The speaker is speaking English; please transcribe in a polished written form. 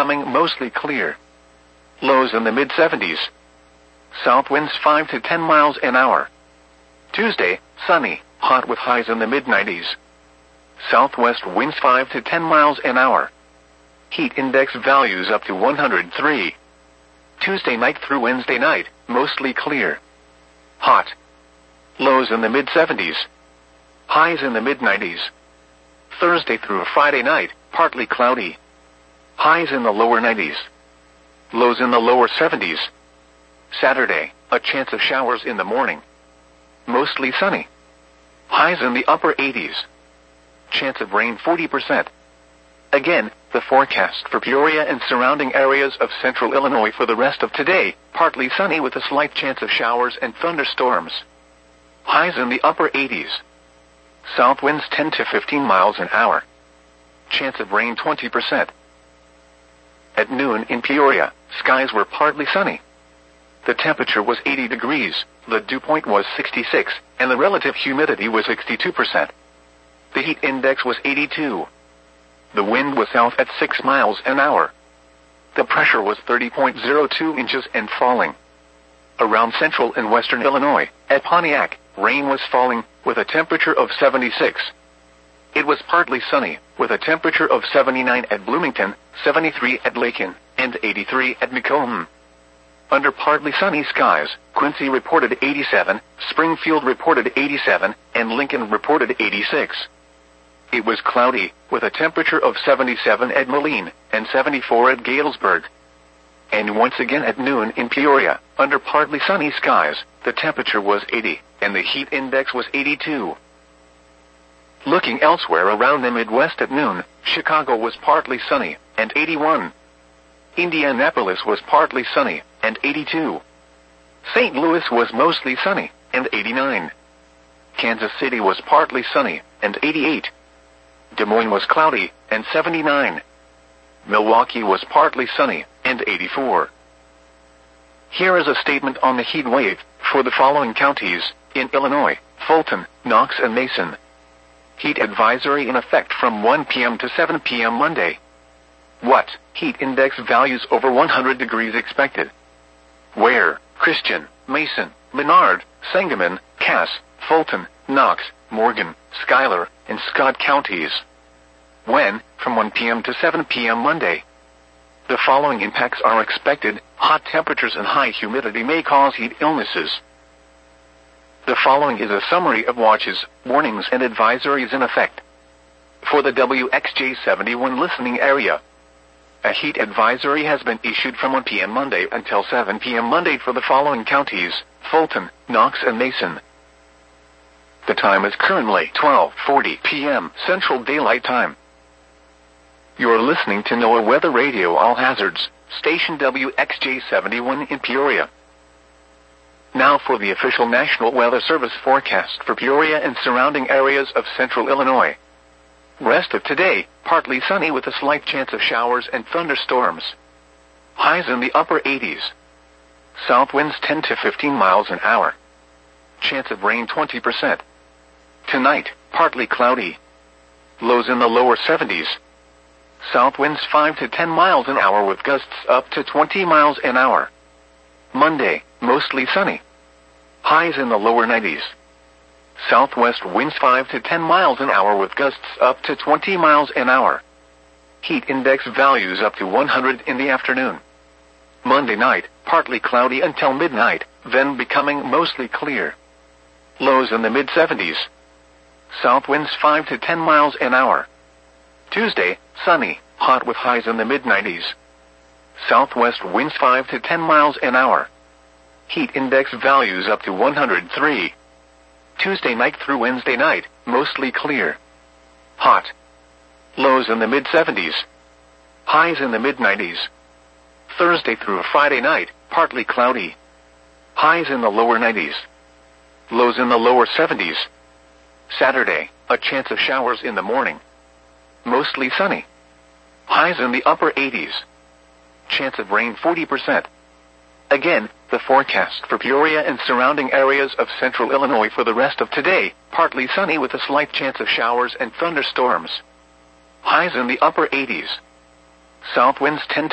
becoming mostly clear. Lows in the mid-70s. South winds 5 to 10 miles an hour. Tuesday, sunny, hot with highs in the mid-90s. Southwest winds 5 to 10 miles an hour. Heat index values up to 103. Tuesday night through Wednesday night, mostly clear. Hot. Lows in the mid-70s. Highs in the mid-90s. Thursday through Friday night, partly cloudy. Highs in the lower 90s. Lows in the lower 70s. Saturday, a chance of showers in the morning. Mostly sunny. Highs in the upper 80s. Chance of rain 40%. Again, the forecast for Peoria and surrounding areas of central Illinois for the rest of today, partly sunny with a slight chance of showers and thunderstorms. Highs in the upper 80s. South winds 10 to 15 miles an hour. Chance of rain 20%. At noon in Peoria, skies were partly sunny. The temperature was 80 degrees, the dew point was 66, and the relative humidity was 62%. The heat index was 82. The wind was south at 6 miles an hour. The pressure was 30.02 inches and falling. Around central and western Illinois, at Pontiac, rain was falling, with a temperature of 76. It was partly sunny, with a temperature of 79 at Bloomington, 73 at Lakin, and 83 at Macomb. Under partly sunny skies, Quincy reported 87, Springfield reported 87, and Lincoln reported 86. It was cloudy, with a temperature of 77 at Moline, and 74 at Galesburg. And once again at noon in Peoria, under partly sunny skies, the temperature was 80, and the heat index was 82. Looking elsewhere around the Midwest at noon, Chicago was partly sunny, and 81. Indianapolis was partly sunny, and 82. St. Louis was mostly sunny, and 89. Kansas City was partly sunny, and 88. Des Moines was cloudy, and 79. Milwaukee was partly sunny, and 84. Here is a statement on the heat wave for the following counties in Illinois: Fulton, Knox, and Mason. Heat advisory in effect from 1 p.m. to 7 p.m. Monday. What? Heat index values over 100 degrees expected. Where? Christian, Mason, Menard, Sangamon, Cass, Fulton, Knox, Morgan, Schuyler, and Scott counties. When? From 1 p.m. to 7 p.m. Monday. The following impacts are expected. Hot temperatures and high humidity may cause heat illnesses. The following is a summary of watches, warnings, and advisories in effect. For the WXJ71 listening area, a heat advisory has been issued from 1 p.m. Monday until 7 p.m. Monday for the following counties: Fulton, Knox, and Mason. The time is currently 12:40 p.m. Central Daylight Time. You're listening to NOAA Weather Radio All Hazards, station WXJ71 in Peoria. Now for the official National Weather Service forecast for Peoria and surrounding areas of central Illinois. Rest of today, partly sunny with a slight chance of showers and thunderstorms. Highs in the upper 80s. South winds 10 to 15 miles an hour. Chance of rain 20%. Tonight, partly cloudy. Lows in the lower 70s. South winds 5 to 10 miles an hour with gusts up to 20 miles an hour. Monday, mostly sunny. Highs in the lower 90s. Southwest winds 5 to 10 miles an hour with gusts up to 20 miles an hour. Heat index values up to 100 in the afternoon. Monday night, partly cloudy until midnight, then becoming mostly clear. Lows in the mid-70s. South winds 5 to 10 miles an hour. Tuesday, sunny, hot with highs in the mid-90s. Southwest winds 5 to 10 miles an hour. Heat index values up to 103. Tuesday night through Wednesday night, mostly clear. Hot. Lows in the mid-70s. Highs in the mid-90s. Thursday through Friday night, partly cloudy. Highs in the lower 90s. Lows in the lower 70s. Saturday, a chance of showers in the morning. Mostly sunny. Highs in the upper 80s. Chance of rain 40%. Again, the forecast for Peoria and surrounding areas of central Illinois for the rest of today, partly sunny with a slight chance of showers and thunderstorms. Highs in the upper 80s. South winds 10